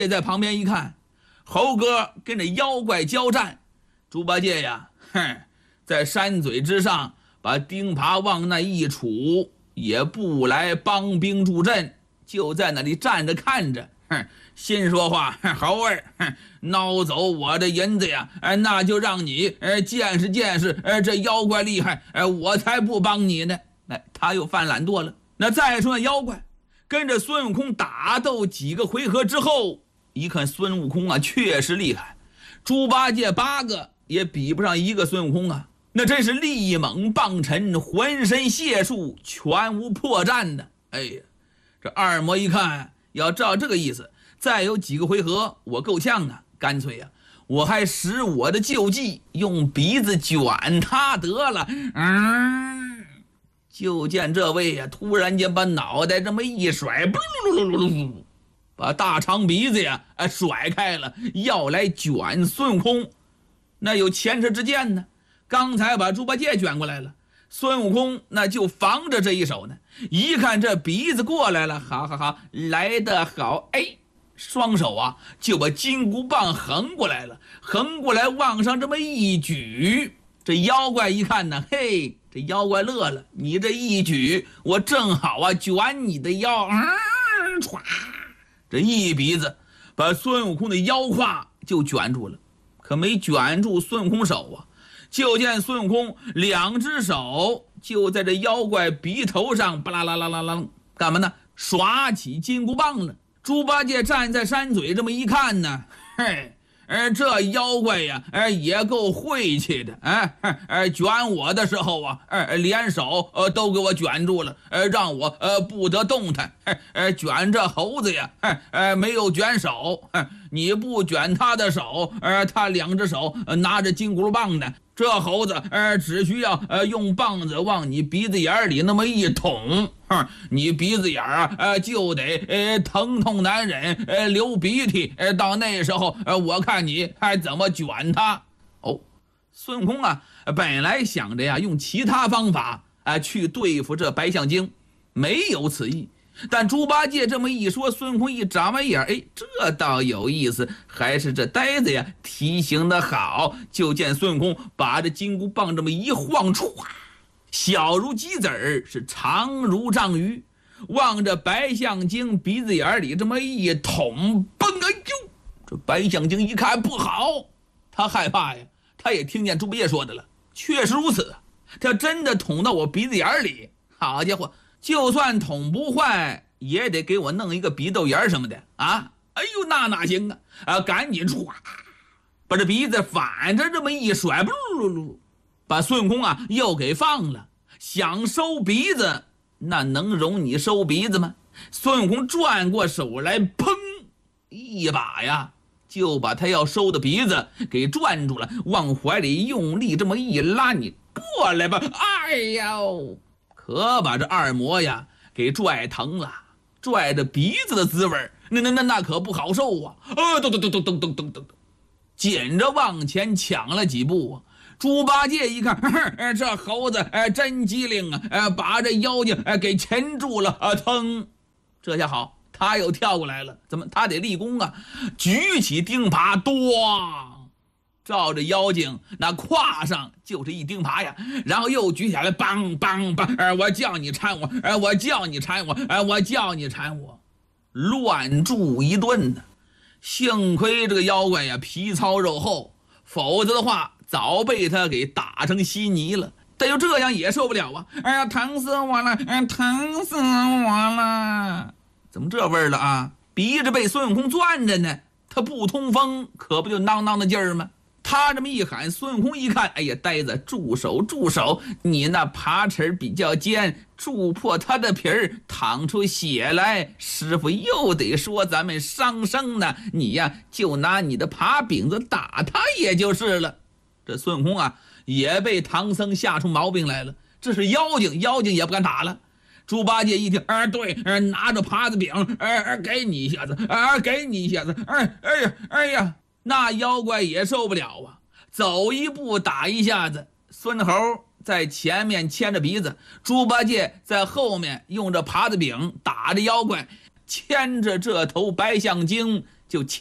在旁边一看，猴哥跟着妖怪交战，猪八戒呀，在山嘴之上把钉耙往那一杵，也不来帮兵助阵，就在那里站着看着，心说话，猴儿，捞走我的银子呀，那就让你见识见识这妖怪厉害，我才不帮你呢。他又犯懒惰了。那再说那妖怪跟着孙悟空打斗几个回合之后，一看孙悟空啊确实厉害，猪八戒8个也比不上一个孙悟空啊，那真是力猛棒沉，浑身解数全无破绽的。哎呀，这二魔一看要照这个意思，再有几个回合我够呛啊，干脆呀，我还使我的旧技，用鼻子卷他得了。就见这位呀，突然间把脑袋这么一甩，把大长鼻子呀甩开了，要来卷孙悟空。那有前车之鉴呢，刚才把猪八戒卷过来了，孙悟空那就防着这一手呢。一看这鼻子过来了，好，来得好，双手啊就把金箍棒横过来了，横过来往上这么一举。这妖怪一看呢，嘿，这妖怪乐了，你这一举，我正好啊卷你的腰，这一鼻子把孙悟空的腰胯就卷住了，可没卷住孙悟空手啊。就见孙悟空2只手就在这妖怪鼻头上巴啦啦啦啦啦，干嘛呢？耍起金箍棒了。猪八戒站在山嘴这么一看呢，这妖怪呀，也够晦气的，卷我的时候啊，连手都给我卷住了，让我不得动弹。卷这猴子呀，没有卷手，你不卷他的手，他2只手拿着金箍棒呢。这猴子只需要用棒子往你鼻子眼里那么一捅，你鼻子眼就得疼痛难忍，流鼻涕，到那时候我看你还怎么卷他。孙悟空啊本来想着呀用其他方法去对付这白象精，没有此意。但猪八戒这么一说，孙悟空一眨巴眼，这倒有意思，还是这呆子呀提醒的好。就见孙悟空把这金箍棒这么一晃，小如鸡子儿，是长如丈鱼，往着白象精鼻子眼里这么一捅，这白象精一看不好，他害怕呀，他也听见猪八戒说的了，确实如此，他真的捅到我鼻子眼里，好家伙，就算捅不坏，也得给我弄一个鼻窦炎什么的啊！那哪行啊！赶紧把这鼻子反着这么一甩，把孙悟空啊又给放了。想收鼻子，那能容你收鼻子吗？孙悟空转过手来，砰一把呀，就把他要收的鼻子给攥住了，往怀里用力这么一拉，你过来吧！可把这二魔呀给拽疼了，拽着鼻子的滋味那可不好受啊！咚，紧着往前抢了几步啊！猪八戒一看，这猴子真机灵啊！把这妖精给钳住了啊！腾，这下好，他又跳过来了，怎么他得立功啊？举起钉耙，咣！照着妖精那胯上就是一钉耙呀，然后又举起来，梆，我叫你缠我，我叫你缠我，我叫你缠我，乱住一顿呢。幸亏这个妖怪呀皮糙肉厚，否则的话早被他给打成稀泥了。但就这样也受不了啊！疼死我了，疼死我了！怎么这味儿了啊？鼻子被孙悟空攥着呢，他不通风，可不就囔的劲儿吗？他这么一喊，孙悟空一看，呆子，住手！你那耙齿比较尖，蛀破他的皮儿，淌出血来，师傅又得说咱们伤生呢。你呀，就拿你的耙柄子打他也就是了。这孙悟空啊，也被唐僧吓出毛病来了。这是妖精也不敢打了。猪八戒一听，对，拿着耙子柄，给你一下子，给你一下子，哎呀。那妖怪也受不了啊，走一步打一下子。孙猴在前面牵着鼻子，猪八戒在后面用着耙子柄打着妖怪，牵着这头白象精就